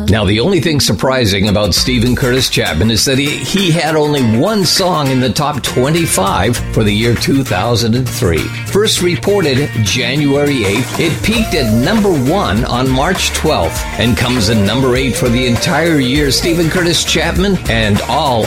Now, the only thing surprising about Stephen Curtis Chapman is that he had only one song in the top 25 for the year 2003. First reported January 8th, it peaked at number 1 on March 12th and comes in number 8 for the entire year. Stephen Curtis Chapman and All